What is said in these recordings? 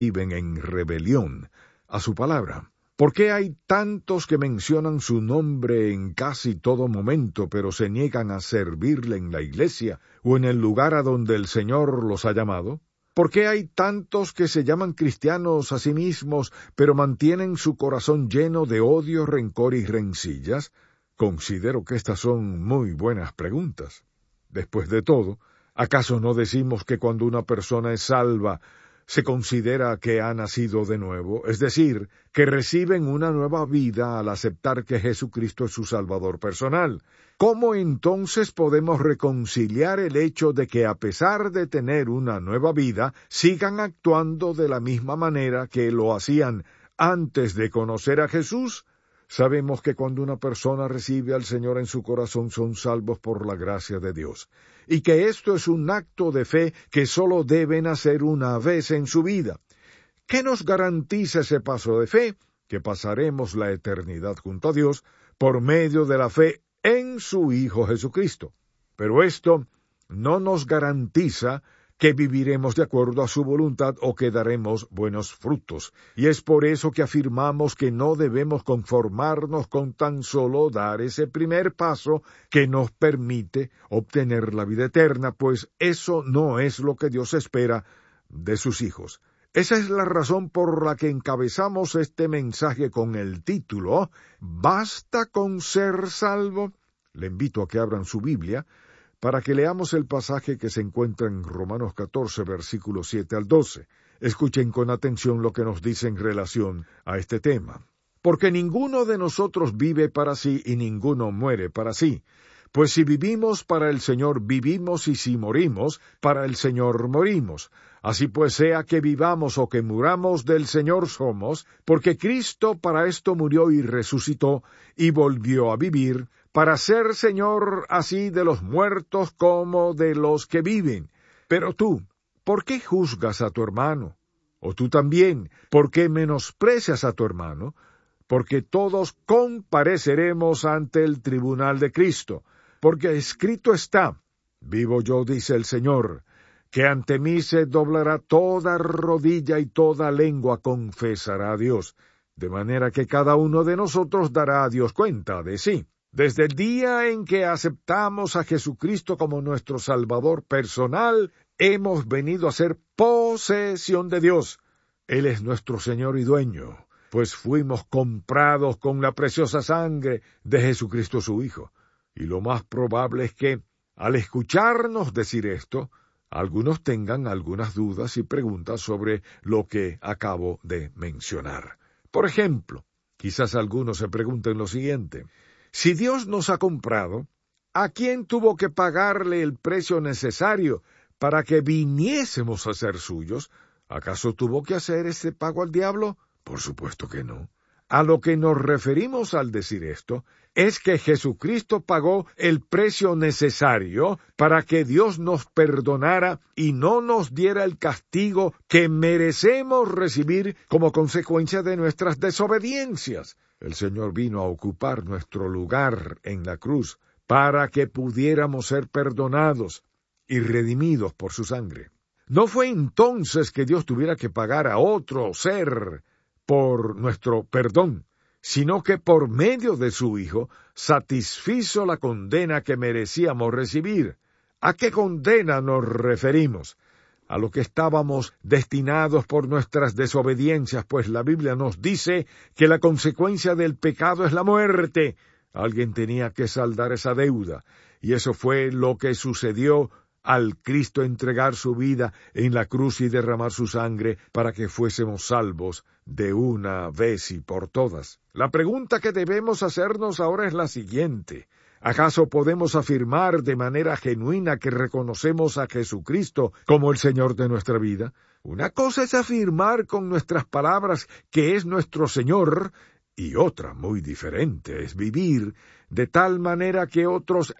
viven en rebelión a su palabra. ¿Por qué hay tantos que mencionan su nombre en casi todo momento, pero se niegan a servirle en la iglesia o en el lugar a donde el Señor los ha llamado? ¿Por qué hay tantos que se llaman cristianos a sí mismos, pero mantienen su corazón lleno de odio, rencor y rencillas? Considero que estas son muy buenas preguntas. Después de todo, ¿acaso no decimos que cuando una persona es salva, se considera que ha nacido de nuevo? Es decir, que reciben una nueva vida al aceptar que Jesucristo es su Salvador personal. ¿Cómo entonces podemos reconciliar el hecho de que a pesar de tener una nueva vida, sigan actuando de la misma manera que lo hacían antes de conocer a Jesús? Sabemos que cuando una persona recibe al Señor en su corazón son salvos por la gracia de Dios, y que esto es un acto de fe que solo deben hacer una vez en su vida. ¿Qué nos garantiza ese paso de fe? Que pasaremos la eternidad junto a Dios por medio de la fe en su Hijo Jesucristo. Pero esto no nos garantiza que viviremos de acuerdo a su voluntad o que daremos buenos frutos. Y es por eso que afirmamos que no debemos conformarnos con tan solo dar ese primer paso que nos permite obtener la vida eterna, pues eso no es lo que Dios espera de sus hijos. Esa es la razón por la que encabezamos este mensaje con el título ¿Basta con ser salvo? Le invito a que abran su Biblia para que leamos el pasaje que se encuentra en Romanos 14, versículos 7 al 12. Escuchen con atención lo que nos dice en relación a este tema. Porque ninguno de nosotros vive para sí y ninguno muere para sí. Pues si vivimos para el Señor, vivimos, y si morimos, para el Señor morimos. Así pues, sea que vivamos o que muramos, del Señor somos, porque Cristo para esto murió y resucitó, y volvió a vivir, para ser Señor así de los muertos como de los que viven. Pero tú, ¿por qué juzgas a tu hermano? O tú también, ¿por qué menosprecias a tu hermano? Porque todos compareceremos ante el tribunal de Cristo. Porque escrito está, vivo yo, dice el Señor, que ante mí se doblará toda rodilla y toda lengua confesará a Dios, de manera que cada uno de nosotros dará a Dios cuenta de sí. Desde el día en que aceptamos a Jesucristo como nuestro Salvador personal, hemos venido a ser posesión de Dios. Él es nuestro Señor y dueño, pues fuimos comprados con la preciosa sangre de Jesucristo su Hijo. Y lo más probable es que, al escucharnos decir esto, algunos tengan algunas dudas y preguntas sobre lo que acabo de mencionar. Por ejemplo, quizás algunos se pregunten lo siguiente: si Dios nos ha comprado, ¿a quién tuvo que pagarle el precio necesario para que viniésemos a ser suyos? ¿Acaso tuvo que hacer ese pago al diablo? Por supuesto que no. A lo que nos referimos al decir esto es que Jesucristo pagó el precio necesario para que Dios nos perdonara y no nos diera el castigo que merecemos recibir como consecuencia de nuestras desobediencias. El Señor vino a ocupar nuestro lugar en la cruz para que pudiéramos ser perdonados y redimidos por su sangre. No fue entonces que Dios tuviera que pagar a otro ser por nuestro perdón, sino que por medio de su Hijo satisfizo la condena que merecíamos recibir. ¿A qué condena nos referimos? A lo que estábamos destinados por nuestras desobediencias, pues la Biblia nos dice que la consecuencia del pecado es la muerte. Alguien tenía que saldar esa deuda, y eso fue lo que sucedió al Cristo entregar su vida en la cruz y derramar su sangre para que fuésemos salvos de una vez y por todas. La pregunta que debemos hacernos ahora es la siguiente: ¿acaso podemos afirmar de manera genuina que reconocemos a Jesucristo como el Señor de nuestra vida? Una cosa es afirmar con nuestras palabras que es nuestro Señor, y otra muy diferente es vivir de tal manera que otros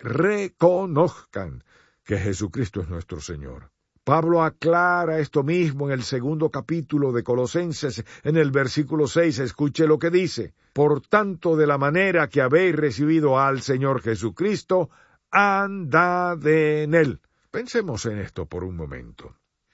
reconozcan que Jesucristo es nuestro Señor. Pablo aclara esto mismo en el 2 capítulo de Colosenses, en el versículo 6, escuche lo que dice: por tanto, de la manera que habéis recibido al Señor Jesucristo, andad en él. Pensemos en esto por un momento.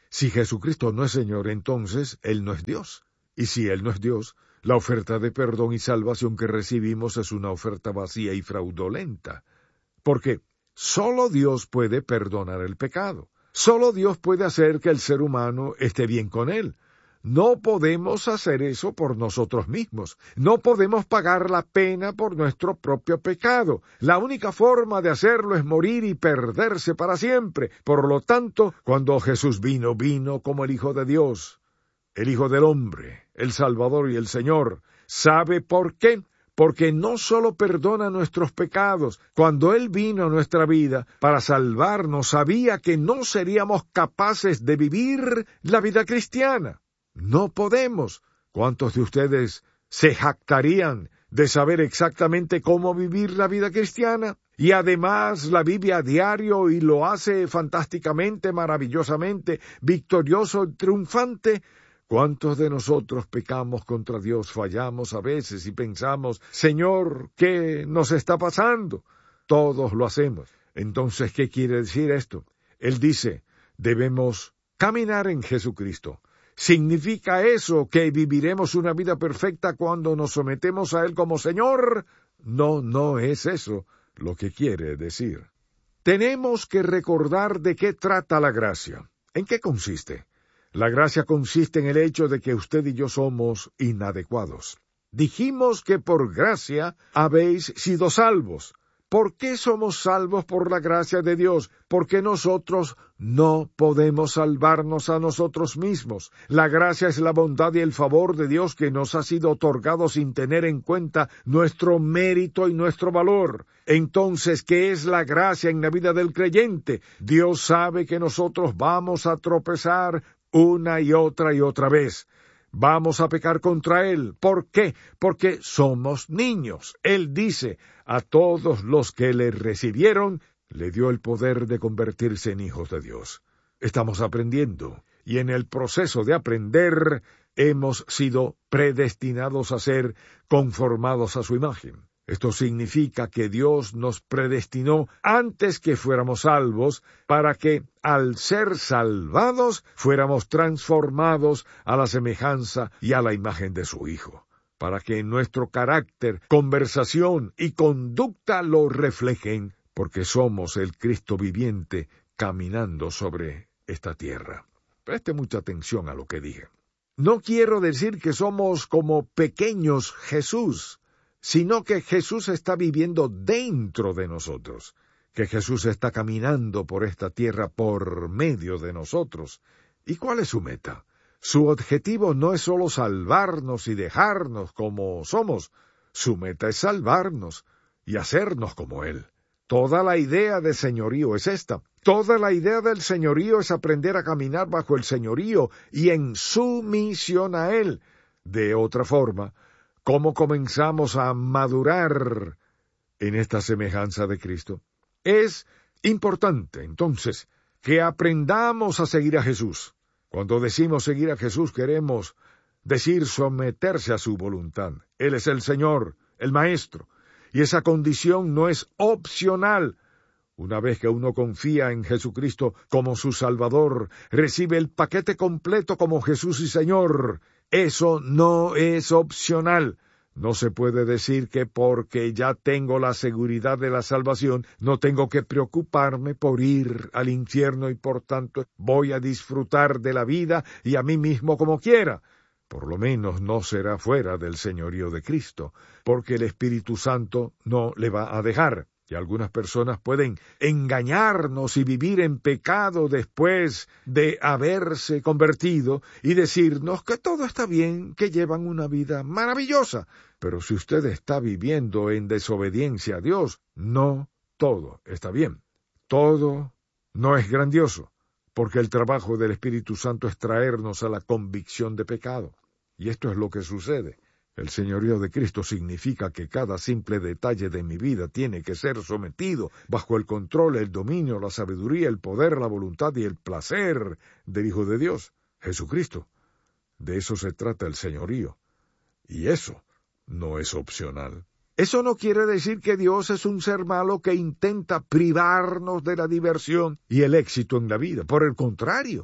Si Jesucristo no es Señor, entonces Él no es Dios. Y si Él no es Dios, la oferta de perdón y salvación que recibimos es una oferta vacía y fraudulenta. Porque solo Dios puede perdonar el pecado. Solo Dios puede hacer que el ser humano esté bien con Él. No podemos hacer eso por nosotros mismos. No podemos pagar la pena por nuestro propio pecado. La única forma de hacerlo es morir y perderse para siempre. Por lo tanto, cuando Jesús vino como el Hijo de Dios, el Hijo del Hombre, el Salvador y el Señor. ¿Sabe por qué? Porque no solo perdona nuestros pecados. Cuando Él vino a nuestra vida para salvarnos, sabía que no seríamos capaces de vivir la vida cristiana. No podemos. ¿Cuántos de ustedes se jactarían de saber exactamente cómo vivir la vida cristiana? Y además la vive a diario y lo hace fantásticamente, maravillosamente, victorioso y triunfante. ¿Cuántos de nosotros pecamos contra Dios, fallamos a veces y pensamos, Señor, ¿qué nos está pasando? Todos lo hacemos. Entonces, ¿qué quiere decir esto? Él dice, debemos caminar en Jesucristo. ¿Significa eso que viviremos una vida perfecta cuando nos sometemos a Él como Señor? No, no es eso lo que quiere decir. Tenemos que recordar de qué trata la gracia. ¿En qué consiste? La gracia consiste en el hecho de que usted y yo somos inadecuados. Dijimos que por gracia habéis sido salvos. ¿Por qué somos salvos por la gracia de Dios? Porque nosotros no podemos salvarnos a nosotros mismos. La gracia es la bondad y el favor de Dios que nos ha sido otorgado sin tener en cuenta nuestro mérito y nuestro valor. Entonces, ¿qué es la gracia en la vida del creyente? Dios sabe que nosotros vamos a tropezar una y otra vez. Vamos a pecar contra Él. ¿Por qué? Porque somos niños. Él dice, a todos los que le recibieron, le dio el poder de convertirse en hijos de Dios. Estamos aprendiendo, y en el proceso de aprender, hemos sido predestinados a ser conformados a su imagen. Esto significa que Dios nos predestinó antes que fuéramos salvos, para que, al ser salvados, fuéramos transformados a la semejanza y a la imagen de su Hijo, para que nuestro carácter, conversación y conducta lo reflejen, porque somos el Cristo viviente caminando sobre esta tierra. Preste mucha atención a lo que dije. No quiero decir que somos como pequeños Jesús, sino que Jesús está viviendo dentro de nosotros, que Jesús está caminando por esta tierra por medio de nosotros. ¿Y cuál es su meta? Su objetivo no es solo salvarnos y dejarnos como somos. Su meta es salvarnos y hacernos como Él. Toda la idea de señorío es esta. Toda la idea del señorío es aprender a caminar bajo el señorío y en sumisión a Él. De otra forma, ¿cómo comenzamos a madurar en esta semejanza de Cristo? Es importante, entonces, que aprendamos a seguir a Jesús. Cuando decimos seguir a Jesús, queremos decir someterse a su voluntad. Él es el Señor, el Maestro, y esa condición no es opcional. Una vez que uno confía en Jesucristo como su Salvador, recibe el paquete completo como Jesús y Señor. Eso no es opcional. No se puede decir que porque ya tengo la seguridad de la salvación, no tengo que preocuparme por ir al infierno y por tanto voy a disfrutar de la vida y a mí mismo como quiera. Por lo menos no será fuera del señorío de Cristo, porque el Espíritu Santo no le va a dejar. Y algunas personas pueden engañarnos y vivir en pecado después de haberse convertido y decirnos que todo está bien, que llevan una vida maravillosa. Pero si usted está viviendo en desobediencia a Dios, no todo está bien. Todo no es grandioso, porque el trabajo del Espíritu Santo es traernos a la convicción de pecado. Y esto es lo que sucede. El señorío de Cristo significa que cada simple detalle de mi vida tiene que ser sometido bajo el control, el dominio, la sabiduría, el poder, la voluntad y el placer del Hijo de Dios, Jesucristo. De eso se trata el señorío. Y eso no es opcional. Eso no quiere decir que Dios es un ser malo que intenta privarnos de la diversión y el éxito en la vida. Por el contrario,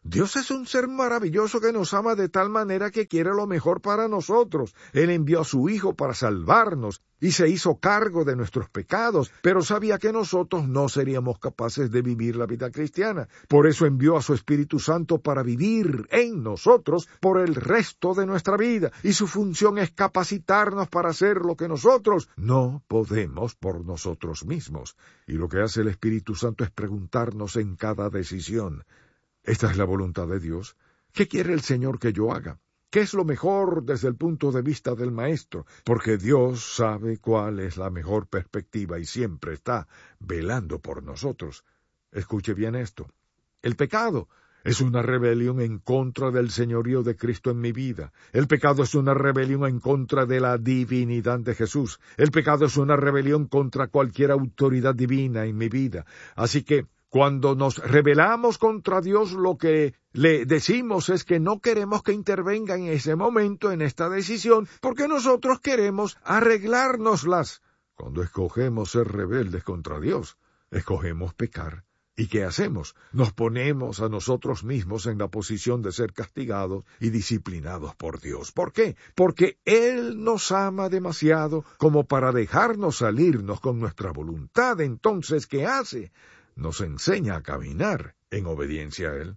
Dios es un ser maravilloso que nos ama de tal manera que quiere lo mejor para nosotros. Él envió a su Hijo para salvarnos y se hizo cargo de nuestros pecados, pero sabía que nosotros no seríamos capaces de vivir la vida cristiana. Por eso envió a su Espíritu Santo para vivir en nosotros por el resto de nuestra vida, y su función es capacitarnos para hacer lo que nosotros no podemos por nosotros mismos. Y lo que hace el Espíritu Santo es preguntarnos en cada decisión: ¿esta es la voluntad de Dios? ¿Qué quiere el Señor que yo haga? ¿Qué es lo mejor desde el punto de vista del Maestro? Porque Dios sabe cuál es la mejor perspectiva y siempre está velando por nosotros. Escuche bien esto. El pecado es una rebelión en contra del señorío de Cristo en mi vida. El pecado es una rebelión en contra de la divinidad de Jesús. El pecado es una rebelión contra cualquier autoridad divina en mi vida. Así que, cuando nos rebelamos contra Dios, lo que le decimos es que no queremos que intervenga en ese momento, en esta decisión, porque nosotros queremos arreglárnoslas. Cuando escogemos ser rebeldes contra Dios, escogemos pecar. ¿Y qué hacemos? Nos ponemos a nosotros mismos en la posición de ser castigados y disciplinados por Dios. ¿Por qué? Porque Él nos ama demasiado como para dejarnos salirnos con nuestra voluntad. Entonces, ¿qué hace? Nos enseña a caminar en obediencia a Él.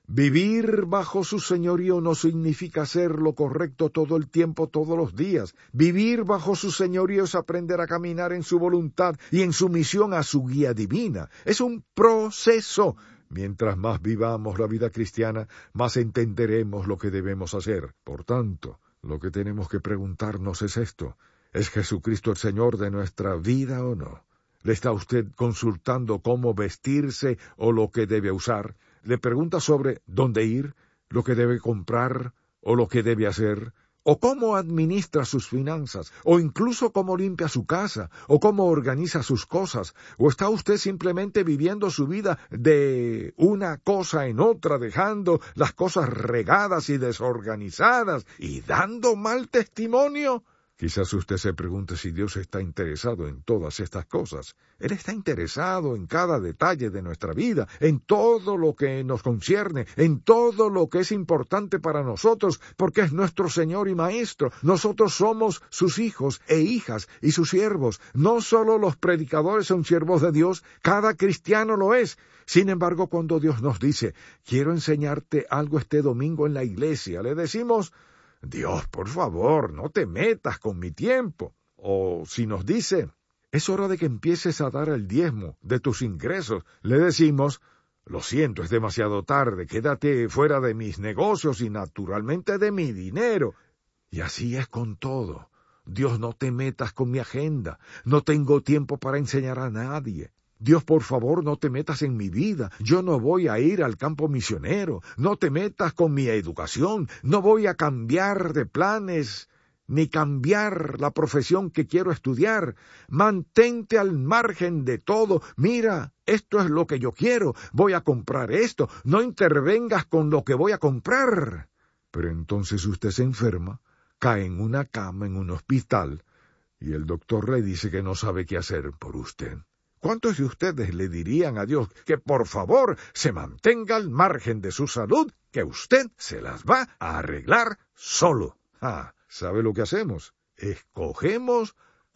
Vivir bajo su señorío no significa hacer lo correcto todo el tiempo, todos los días. Vivir bajo su señorío es aprender a caminar en su voluntad y en sumisión a su guía divina. Es un proceso. Mientras más vivamos la vida cristiana, más entenderemos lo que debemos hacer. Por tanto, lo que tenemos que preguntarnos es esto: ¿es Jesucristo el Señor de nuestra vida o no? ¿Le está usted consultando cómo vestirse o lo que debe usar? ¿Le pregunta sobre dónde ir, lo que debe comprar o lo que debe hacer? ¿O cómo administra sus finanzas? ¿O incluso cómo limpia su casa? ¿O cómo organiza sus cosas? ¿O está usted simplemente viviendo su vida de una cosa en otra, dejando las cosas regadas y desorganizadas y dando mal testimonio? Quizás usted se pregunte si Dios está interesado en todas estas cosas. Él está interesado en cada detalle de nuestra vida, en todo lo que nos concierne, en todo lo que es importante para nosotros, porque es nuestro Señor y Maestro. Nosotros somos sus hijos e hijas y sus siervos. No solo los predicadores son siervos de Dios, cada cristiano lo es. Sin embargo, cuando Dios nos dice: quiero enseñarte algo este domingo en la iglesia, le decimos: Dios, por favor, no te metas con mi tiempo. O si nos dice: es hora de que empieces a dar el diezmo de tus ingresos, le decimos: lo siento, es demasiado tarde, quédate fuera de mis negocios y naturalmente de mi dinero. Y así es con todo. Dios, no te metas con mi agenda, no tengo tiempo para enseñar a nadie. Dios, por favor, no te metas en mi vida. Yo no voy a ir al campo misionero. No te metas con mi educación. No voy a cambiar de planes, ni cambiar la profesión que quiero estudiar. Mantente al margen de todo. Mira, esto es lo que yo quiero. Voy a comprar esto. No intervengas con lo que voy a comprar. Pero entonces usted se enferma, cae en una cama en un hospital, y el doctor le dice que no sabe qué hacer por usted. ¿Cuántos de ustedes le dirían a Dios que por favor se mantenga al margen de su salud, que usted se las va a arreglar solo? ¿Sabe lo que hacemos? Escogemos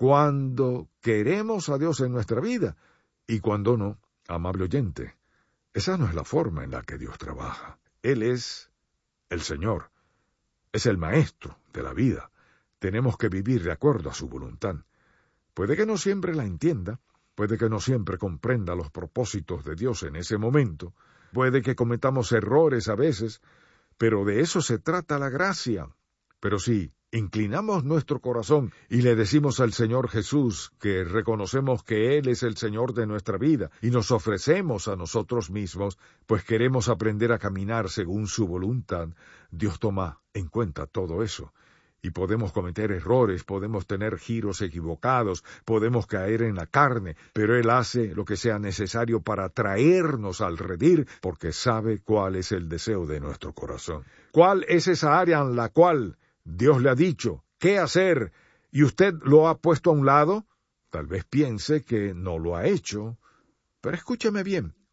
cuando queremos a Dios en nuestra vida y cuando no. Amable oyente, esa no es la forma en la que Dios trabaja. Él es el Señor, es el Maestro de la vida. Tenemos que vivir de acuerdo a su voluntad. Puede que no siempre la entienda, puede que no siempre comprenda los propósitos de Dios en ese momento, puede que cometamos errores a veces, pero de eso se trata la gracia. Pero si inclinamos nuestro corazón y le decimos al Señor Jesús que reconocemos que Él es el Señor de nuestra vida y nos ofrecemos a nosotros mismos, pues queremos aprender a caminar según su voluntad, Dios toma en cuenta todo eso. Y podemos cometer errores, podemos tener giros equivocados, podemos caer en la carne, pero Él hace lo que sea necesario para traernos al redil, porque sabe cuál es el deseo de nuestro corazón. ¿Cuál es esa área en la cual Dios le ha dicho qué hacer y usted lo ha puesto a un lado? Tal vez piense que no lo ha hecho, pero escúcheme bien.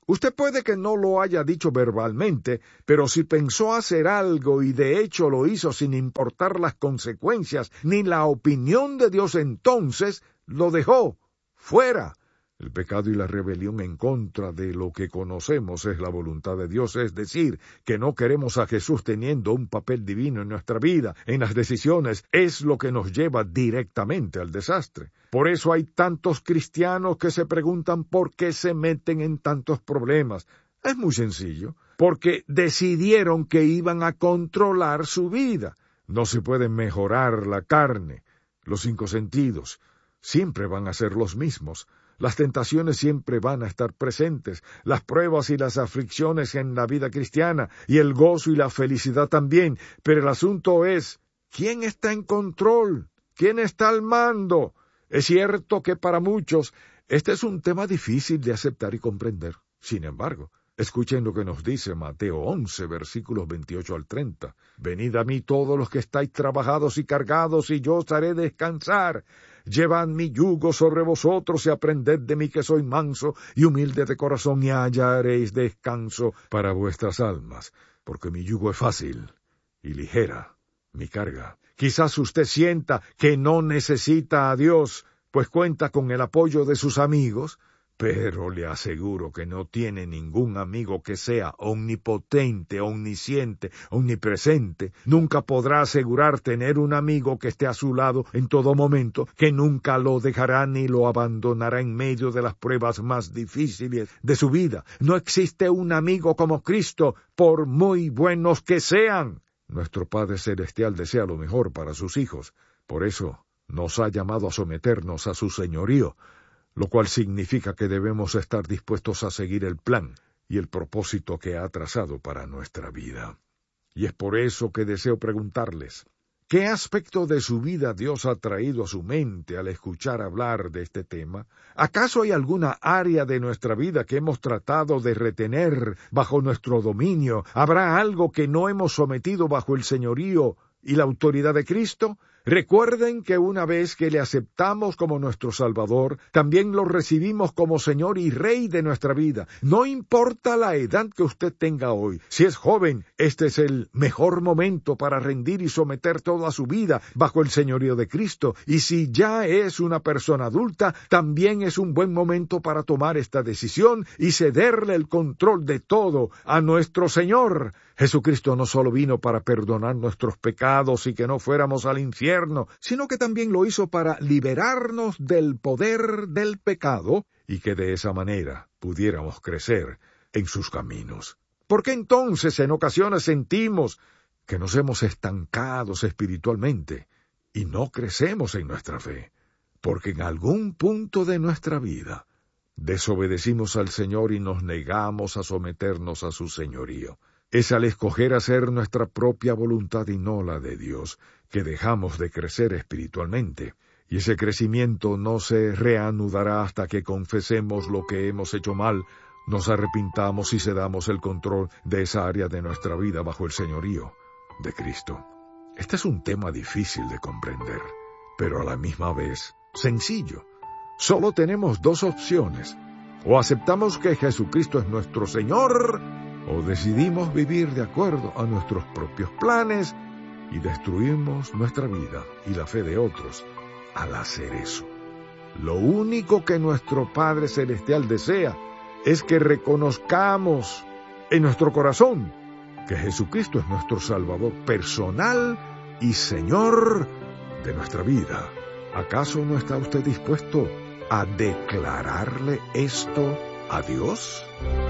Usted puede que no lo haya dicho verbalmente, pero si pensó hacer algo y de hecho lo hizo sin importar las consecuencias ni la opinión de Dios, entonces lo dejó fuera. El pecado y la rebelión en contra de lo que conocemos es la voluntad de Dios, es decir, que no queremos a Jesús teniendo un papel divino en nuestra vida, en las decisiones, es lo que nos lleva directamente al desastre. Por eso hay tantos cristianos que se preguntan por qué se meten en tantos problemas. Es muy sencillo, porque decidieron que iban a controlar su vida. No se puede mejorar la carne, los 5 sentidos, siempre van a ser los mismos. Las tentaciones siempre van a estar presentes, las pruebas y las aflicciones en la vida cristiana, y el gozo y la felicidad también. Pero el asunto es, ¿quién está en control? ¿Quién está al mando? Es cierto que para muchos este es un tema difícil de aceptar y comprender. Sin embargo, escuchen lo que nos dice Mateo 11, versículos 28 al 30. Venid a mí todos los que estáis trabajados y cargados, y yo os haré descansar. Llevad mi yugo sobre vosotros y aprended de mí que soy manso y humilde de corazón, y hallaréis descanso para vuestras almas, porque mi yugo es fácil y ligera mi carga. Quizás usted sienta que no necesita a Dios, pues cuenta con el apoyo de sus amigos, pero le aseguro que no tiene ningún amigo que sea omnipotente, omnisciente, omnipresente. Nunca podrá asegurar tener un amigo que esté a su lado en todo momento, que nunca lo dejará ni lo abandonará en medio de las pruebas más difíciles de su vida. No existe un amigo como Cristo, por muy buenos que sean. Nuestro Padre Celestial desea lo mejor para sus hijos. Por eso nos ha llamado a someternos a su señorío, lo cual significa que debemos estar dispuestos a seguir el plan y el propósito que ha trazado para nuestra vida. Y es por eso que deseo preguntarles, ¿qué aspecto de su vida Dios ha traído a su mente al escuchar hablar de este tema? ¿Acaso hay alguna área de nuestra vida que hemos tratado de retener bajo nuestro dominio? ¿Habrá algo que no hemos sometido bajo el señorío y la autoridad de Cristo? Recuerden que una vez que le aceptamos como nuestro Salvador, también lo recibimos como Señor y Rey de nuestra vida. No importa la edad que usted tenga hoy. Si es joven, este es el mejor momento para rendir y someter toda su vida bajo el señorío de Cristo. Y si ya es una persona adulta, también es un buen momento para tomar esta decisión y cederle el control de todo a nuestro Señor. Jesucristo no solo vino para perdonar nuestros pecados y que no fuéramos al infierno, sino que también lo hizo para liberarnos del poder del pecado y que de esa manera pudiéramos crecer en sus caminos. ¿Por qué entonces en ocasiones sentimos que nos hemos estancado espiritualmente y no crecemos en nuestra fe? Porque en algún punto de nuestra vida desobedecimos al Señor y nos negamos a someternos a su señorío. Es al escoger hacer nuestra propia voluntad y no la de Dios, que dejamos de crecer espiritualmente, y ese crecimiento no se reanudará hasta que confesemos lo que hemos hecho mal, nos arrepintamos y cedamos el control de esa área de nuestra vida bajo el señorío de Cristo. Este es un tema difícil de comprender, pero a la misma vez sencillo. Solo tenemos 2 opciones: o aceptamos que Jesucristo es nuestro Señor, o decidimos vivir de acuerdo a nuestros propios planes y destruimos nuestra vida y la fe de otros al hacer eso. Lo único que nuestro Padre Celestial desea es que reconozcamos en nuestro corazón que Jesucristo es nuestro Salvador personal y Señor de nuestra vida. ¿Acaso no está usted dispuesto a declararle esto a Dios?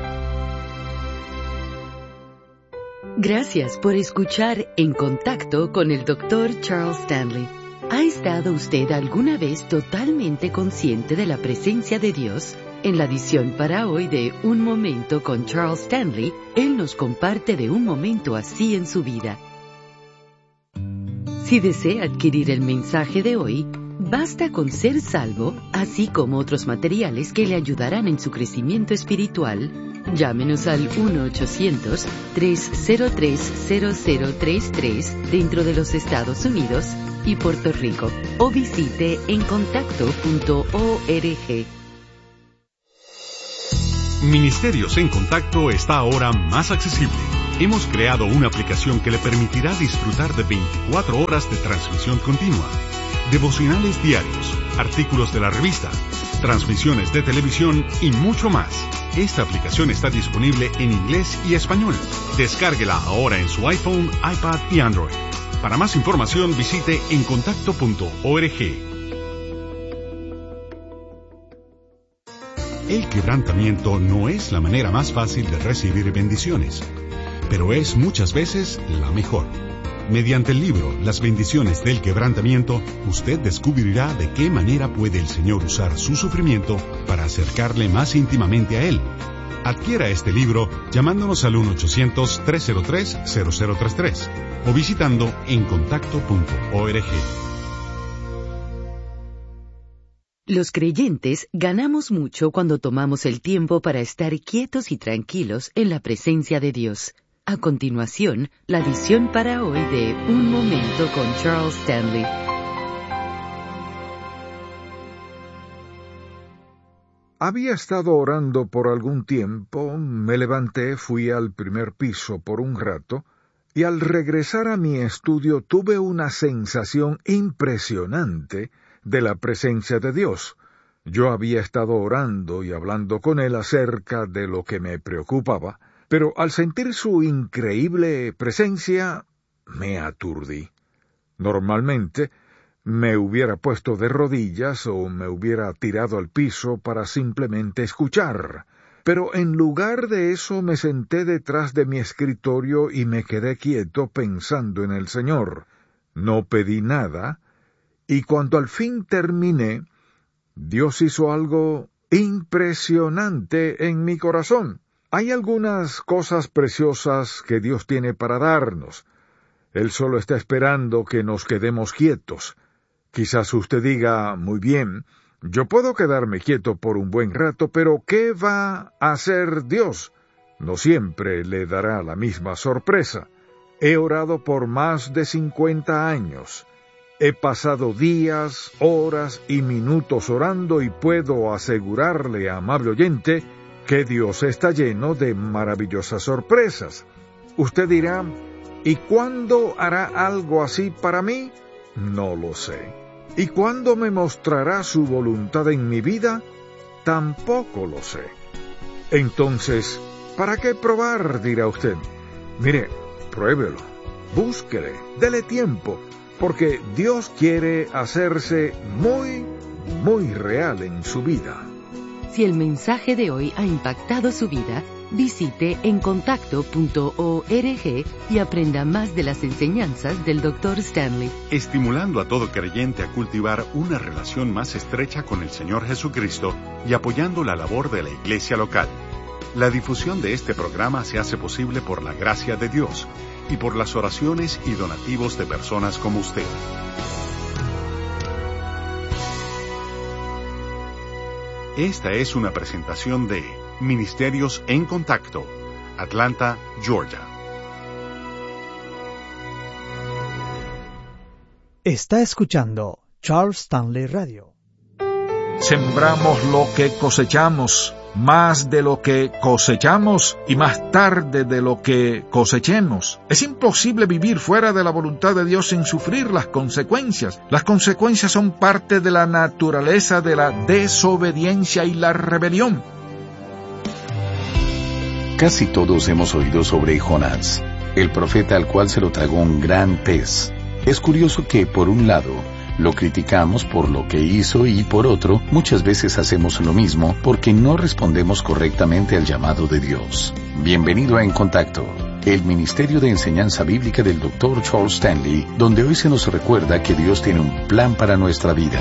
Gracias por escuchar En Contacto con el Dr. Charles Stanley. ¿Ha estado usted alguna vez totalmente consciente de la presencia de Dios? En la edición para hoy de Un Momento con Charles Stanley, él nos comparte de un momento así en su vida. Si desea adquirir el mensaje de hoy, basta con ser salvo, así como otros materiales que le ayudarán en su crecimiento espiritual. Llámenos al 1-800-303-0033 dentro de los Estados Unidos y Puerto Rico, o visite encontacto.org. Ministerios en Contacto está ahora más accesible. Hemos creado una aplicación que le permitirá disfrutar de 24 horas de transmisión continua, devocionales diarios, artículos de la revista, transmisiones de televisión y mucho más. Esta aplicación está disponible en inglés y español. Descárguela ahora en su iPhone, iPad y Android. Para más información visite encontacto.org. El quebrantamiento no es la manera más fácil de recibir bendiciones, pero es muchas veces la mejor. Mediante el libro Las bendiciones del quebrantamiento, usted descubrirá de qué manera puede el Señor usar su sufrimiento para acercarle más íntimamente a Él. Adquiera este libro llamándonos al 1-800-303-0033 o visitando encontacto.org. Los creyentes ganamos mucho cuando tomamos el tiempo para estar quietos y tranquilos en la presencia de Dios. A continuación, la edición para hoy de Un Momento con Charles Stanley. Había estado orando por algún tiempo, me levanté, fui al primer piso por un rato, y al regresar a mi estudio tuve una sensación impresionante de la presencia de Dios. Yo había estado orando y hablando con Él acerca de lo que me preocupaba, pero al sentir su increíble presencia, me aturdí. Normalmente, me hubiera puesto de rodillas o me hubiera tirado al piso para simplemente escuchar, pero en lugar de eso me senté detrás de mi escritorio y me quedé quieto pensando en el Señor. No pedí nada, y cuando al fin terminé, Dios hizo algo impresionante en mi corazón. Hay algunas cosas preciosas que Dios tiene para darnos. Él solo está esperando que nos quedemos quietos. Quizás usted diga, muy bien, yo puedo quedarme quieto por un buen rato, pero ¿qué va a hacer Dios? No siempre le dará la misma sorpresa. He orado por más de 50 años. He pasado días, horas y minutos orando y puedo asegurarle, amable oyente, que Dios está lleno de maravillosas sorpresas. Usted dirá, ¿y cuándo hará algo así para mí? No lo sé. ¿Y cuándo me mostrará su voluntad en mi vida? Tampoco lo sé. Entonces, ¿para qué probar? Dirá usted. Mire, pruébelo, búsquele, dele tiempo, porque Dios quiere hacerse muy, muy real en su vida. Si el mensaje de hoy ha impactado su vida, visite encontacto.org y aprenda más de las enseñanzas del Dr. Stanley. Estimulando a todo creyente a cultivar una relación más estrecha con el Señor Jesucristo y apoyando la labor de la iglesia local. La difusión de este programa se hace posible por la gracia de Dios y por las oraciones y donativos de personas como usted. Esta es una presentación de Ministerios en Contacto, Atlanta, Georgia. Está escuchando Charles Stanley Radio. Sembramos lo que cosechamos, más de lo que cosechamos y más tarde de lo que cosechemos. Es imposible vivir fuera de la voluntad de Dios sin sufrir las consecuencias. Las consecuencias son parte de la naturaleza de la desobediencia y la rebelión. Casi todos hemos oído sobre Jonás, el profeta al cual se lo tragó un gran pez. Es curioso que, por un lado, lo criticamos por lo que hizo y por otro, muchas veces hacemos lo mismo porque no respondemos correctamente al llamado de Dios. Bienvenido a En Contacto, el Ministerio de Enseñanza Bíblica del Dr. Charles Stanley, donde hoy se nos recuerda que Dios tiene un plan para nuestra vida.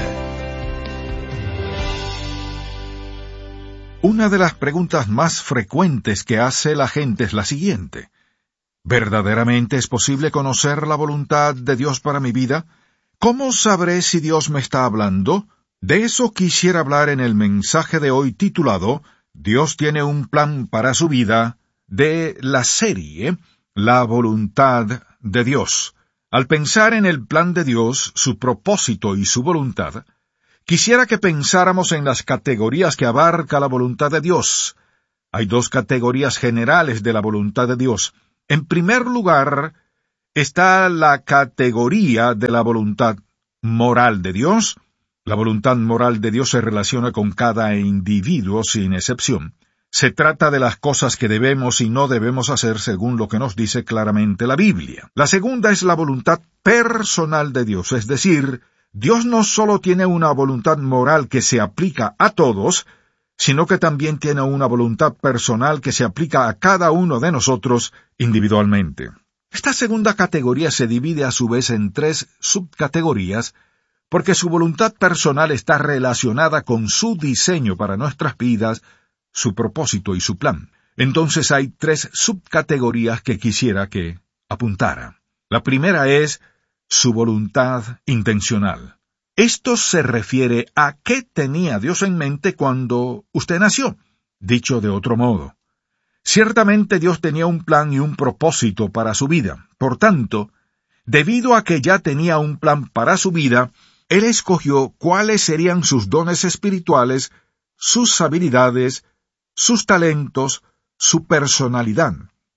Una de las preguntas más frecuentes que hace la gente es la siguiente: ¿verdaderamente es posible conocer la voluntad de Dios para mi vida? ¿Cómo sabré si Dios me está hablando? De eso quisiera hablar en el mensaje de hoy titulado Dios tiene un plan para su vida, de la serie La voluntad de Dios. Al pensar en el plan de Dios, su propósito y su voluntad, quisiera que pensáramos en las categorías que abarca la voluntad de Dios. Hay dos categorías generales de la voluntad de Dios. En primer lugar, está la categoría de la voluntad moral de Dios. La voluntad moral de Dios se relaciona con cada individuo sin excepción. Se trata de las cosas que debemos y no debemos hacer según lo que nos dice claramente la Biblia. La segunda es la voluntad personal de Dios, es decir, Dios no solo tiene una voluntad moral que se aplica a todos, sino que también tiene una voluntad personal que se aplica a cada uno de nosotros individualmente. Esta segunda categoría se divide a su vez en tres subcategorías, porque su voluntad personal está relacionada con su diseño para nuestras vidas, su propósito y su plan. Entonces hay tres subcategorías que quisiera que apuntara. La primera es su voluntad intencional. Esto se refiere a qué tenía Dios en mente cuando usted nació. Dicho de otro modo, ciertamente Dios tenía un plan y un propósito para su vida. Por tanto, debido a que ya tenía un plan para su vida, Él escogió cuáles serían sus dones espirituales, sus habilidades, sus talentos, su personalidad.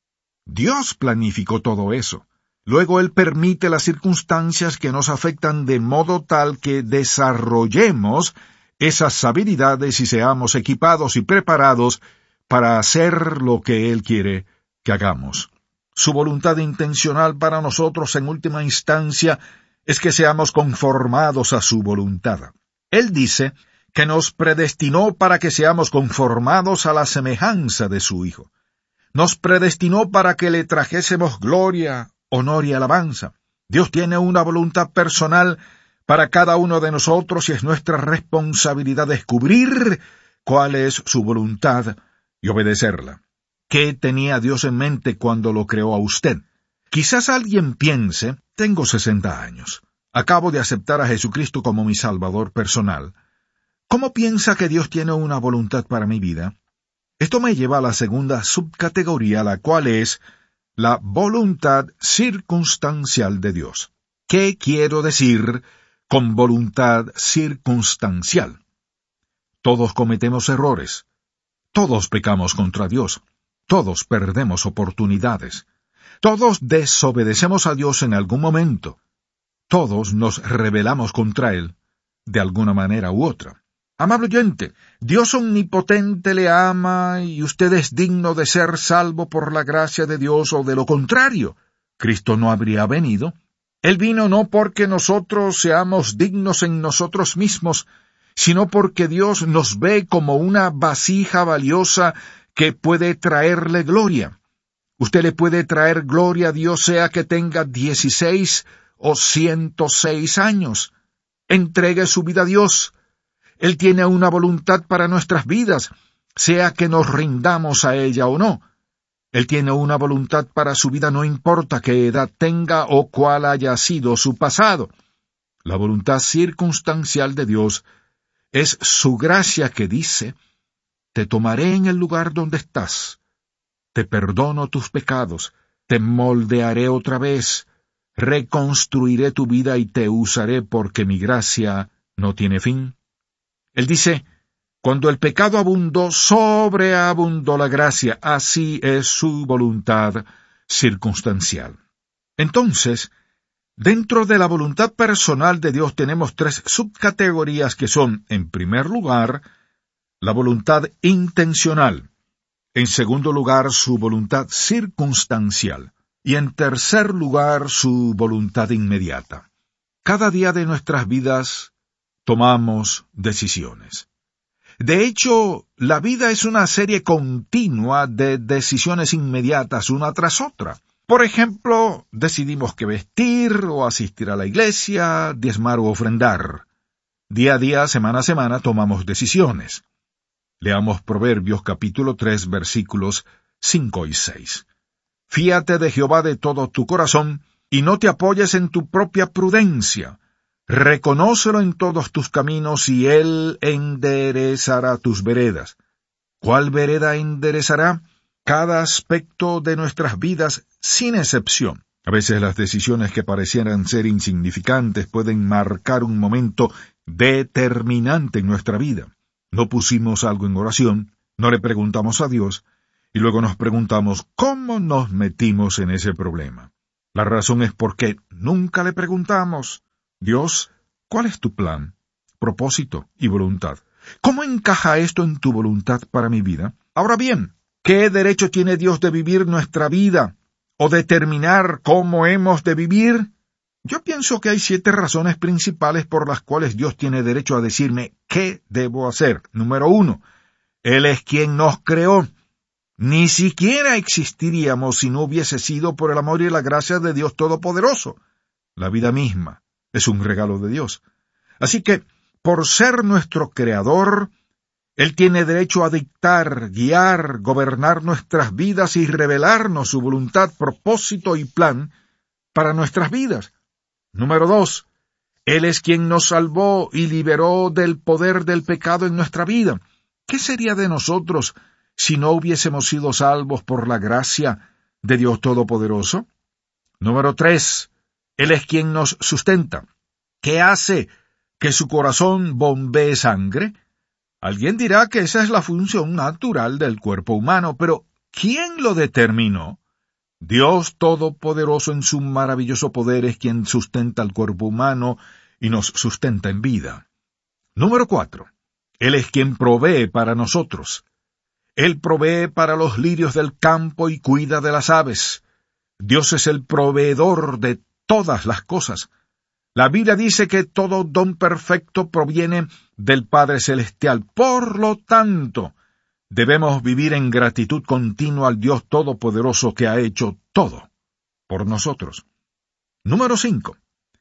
Dios planificó todo eso. Luego Él permite las circunstancias que nos afectan de modo tal que desarrollemos esas habilidades y seamos equipados y preparados para hacer lo que Él quiere que hagamos. Su voluntad intencional para nosotros en última instancia es que seamos conformados a su voluntad. Él dice que nos predestinó para que seamos conformados a la semejanza de su Hijo. Nos predestinó para que le trajésemos gloria, honor y alabanza. Dios tiene una voluntad personal para cada uno de nosotros y es nuestra responsabilidad descubrir cuál es su voluntad y obedecerla. ¿Qué tenía Dios en mente cuando lo creó a usted? Quizás alguien piense, tengo 60 años, acabo de aceptar a Jesucristo como mi Salvador personal. ¿Cómo piensa que Dios tiene una voluntad para mi vida? Esto me lleva a la segunda subcategoría, la cual es la voluntad circunstancial de Dios. ¿Qué quiero decir con voluntad circunstancial? Todos cometemos errores. Todos pecamos contra Dios. Todos perdemos oportunidades. Todos desobedecemos a Dios en algún momento. Todos nos rebelamos contra Él, de alguna manera u otra. Amable oyente, Dios omnipotente le ama y usted es digno de ser salvo por la gracia de Dios, o de lo contrario, Cristo no habría venido. Él vino no porque nosotros seamos dignos en nosotros mismos, sino porque Dios nos ve como una vasija valiosa que puede traerle gloria. Usted le puede traer gloria a Dios sea que tenga 16 o 106 años. Entregue su vida a Dios. Él tiene una voluntad para nuestras vidas, sea que nos rindamos a ella o no. Él tiene una voluntad para su vida, no importa qué edad tenga o cuál haya sido su pasado. La voluntad circunstancial de Dios es su gracia que dice, te tomaré en el lugar donde estás, te perdono tus pecados, te moldearé otra vez, reconstruiré tu vida y te usaré porque mi gracia no tiene fin. Él dice, cuando el pecado abundó, sobreabundó la gracia. Así es su voluntad circunstancial. Entonces, dentro de la voluntad personal de Dios tenemos tres subcategorías que son, en primer lugar, la voluntad intencional, en segundo lugar, su voluntad circunstancial, y en tercer lugar, su voluntad inmediata. Cada día de nuestras vidas tomamos decisiones. De hecho, la vida es una serie continua de decisiones inmediatas una tras otra. Por ejemplo, decidimos qué vestir o asistir a la iglesia, diezmar o ofrendar. Día a día, semana a semana, tomamos decisiones. Leamos Proverbios capítulo 3, versículos 5 y 6. Fíate de Jehová de todo tu corazón, y no te apoyes en tu propia prudencia. Reconócelo en todos tus caminos, y Él enderezará tus veredas. ¿Cuál vereda enderezará? Cada aspecto de nuestras vidas, sin excepción. A veces las decisiones que parecieran ser insignificantes pueden marcar un momento determinante en nuestra vida. No pusimos algo en oración, No le preguntamos a Dios, y luego nos preguntamos cómo nos metimos en ese problema. La razón es porque nunca le preguntamos: Dios, ¿cuál es tu plan, propósito y voluntad? ¿Cómo encaja esto en tu voluntad para mi vida? Ahora bien, ¿qué derecho tiene Dios de vivir nuestra vida o determinar cómo hemos de vivir? Yo pienso que hay 7 razones principales por las cuales Dios tiene derecho a decirme qué debo hacer. Número 1, Él es quien nos creó. Ni siquiera existiríamos si no hubiese sido por el amor y la gracia de Dios Todopoderoso. La vida misma es un regalo de Dios. Así que, por ser nuestro Creador, Él tiene derecho a dictar, guiar, gobernar nuestras vidas y revelarnos su voluntad, propósito y plan para nuestras vidas. Número 2, Él es quien nos salvó y liberó del poder del pecado en nuestra vida. ¿Qué sería de nosotros si no hubiésemos sido salvos por la gracia de Dios Todopoderoso? Número 3, Él es quien nos sustenta. ¿Qué hace que su corazón bombee sangre? Alguien dirá que esa es la función natural del cuerpo humano, pero ¿quién lo determinó? Dios Todopoderoso en su maravilloso poder es quien sustenta al cuerpo humano y nos sustenta en vida. Número 4, Él es quien provee para nosotros. Él provee para los lirios del campo y cuida de las aves. Dios es el proveedor de todas las cosas. La Biblia dice que todo don perfecto proviene del Padre Celestial. Por lo tanto, debemos vivir en gratitud continua al Dios Todopoderoso que ha hecho todo por nosotros. Número 5.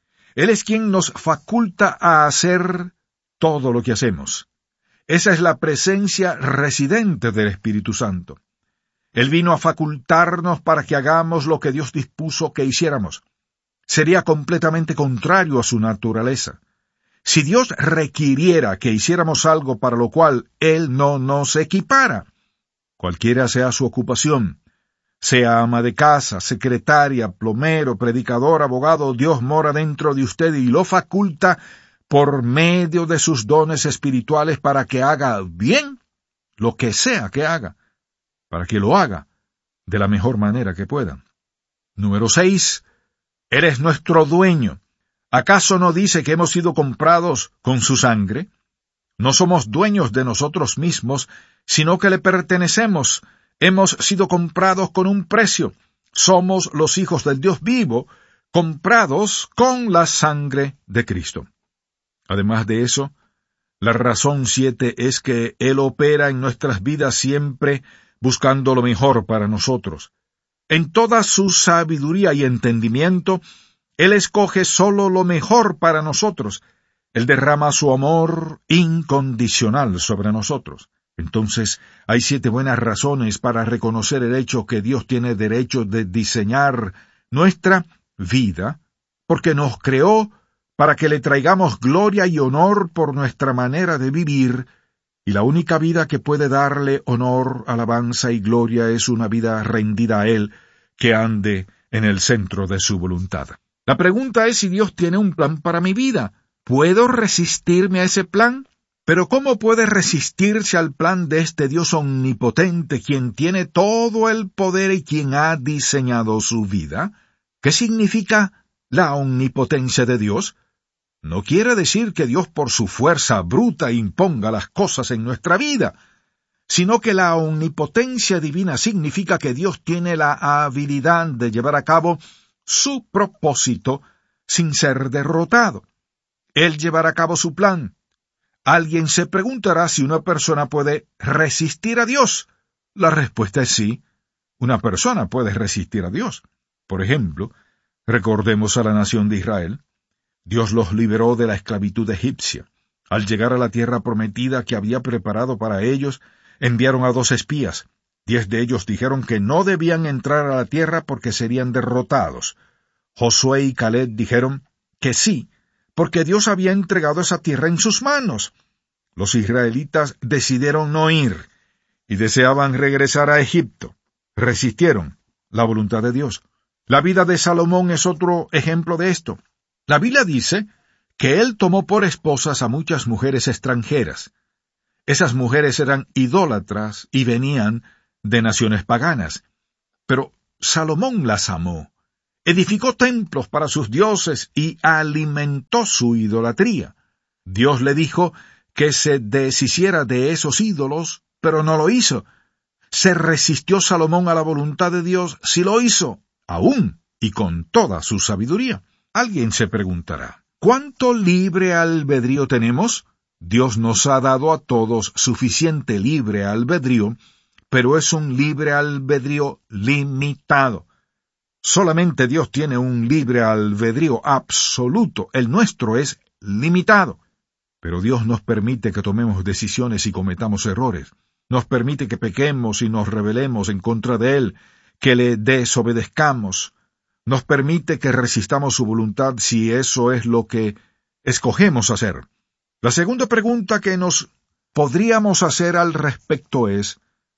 Él es quien nos faculta a hacer todo lo que hacemos. Esa es la presencia residente del Espíritu Santo. Él vino a facultarnos para que hagamos lo que Dios dispuso que hiciéramos. Sería completamente contrario a su naturaleza. Si Dios requiriera que hiciéramos algo para lo cual Él no nos equipara, cualquiera sea su ocupación, sea ama de casa, secretaria, plomero, predicador, abogado, Dios mora dentro de usted y lo faculta por medio de sus dones espirituales para que haga bien lo que sea que haga, para que lo haga de la mejor manera que pueda. Número 6. Él es nuestro dueño. ¿Acaso no dice que hemos sido comprados con su sangre? No somos dueños de nosotros mismos, sino que le pertenecemos. Hemos sido comprados con un precio. Somos los hijos del Dios vivo, comprados con la sangre de Cristo. Además de eso, la razón 7 es que Él opera en nuestras vidas siempre buscando lo mejor para nosotros. En toda su sabiduría y entendimiento, Él escoge solo lo mejor para nosotros. Él derrama su amor incondicional sobre nosotros. Entonces, hay 7 buenas razones para reconocer el hecho que Dios tiene derecho de diseñar nuestra vida, porque nos creó para que le traigamos gloria y honor por nuestra manera de vivir, y la única vida que puede darle honor, alabanza y gloria es una vida rendida a Él, que ande en el centro de su voluntad. La pregunta es si Dios tiene un plan para mi vida. ¿Puedo resistirme a ese plan? Pero ¿cómo puede resistirse al plan de este Dios omnipotente, quien tiene todo el poder y quien ha diseñado su vida? ¿Qué significa la omnipotencia de Dios? No quiere decir que Dios por su fuerza bruta imponga las cosas en nuestra vida, sino que la omnipotencia divina significa que Dios tiene la habilidad de llevar a cabo su propósito sin ser derrotado. Él llevará a cabo su plan. Alguien se preguntará si una persona puede resistir a Dios. La respuesta es sí. Una persona puede resistir a Dios. Por ejemplo, recordemos a la nación de Israel. Dios los liberó de la esclavitud egipcia. Al llegar a la tierra prometida que había preparado para ellos, enviaron a 2 espías. 10 de ellos dijeron que no debían entrar a la tierra porque serían derrotados. Josué y Caleb dijeron que sí, porque Dios había entregado esa tierra en sus manos. Los israelitas decidieron no ir y deseaban regresar a Egipto. Resistieron la voluntad de Dios. La vida de Salomón es otro ejemplo de esto. La Biblia dice que él tomó por esposas a muchas mujeres extranjeras. Esas mujeres eran idólatras y venían de naciones paganas. Pero Salomón las amó, edificó templos para sus dioses y alimentó su idolatría. Dios le dijo que se deshiciera de esos ídolos, pero no lo hizo. ¿Se resistió Salomón a la voluntad de Dios? Sí lo hizo, aún y con toda su sabiduría. Alguien se preguntará, ¿cuánto libre albedrío tenemos? Dios nos ha dado a todos suficiente libre albedrío, pero es un libre albedrío limitado. Solamente Dios tiene un libre albedrío absoluto. El nuestro es limitado. Pero Dios nos permite que tomemos decisiones y cometamos errores. Nos permite que pequemos y nos rebelemos en contra de Él, que le desobedezcamos. Nos permite que resistamos su voluntad si eso es lo que escogemos hacer. La segunda pregunta que nos podríamos hacer al respecto es,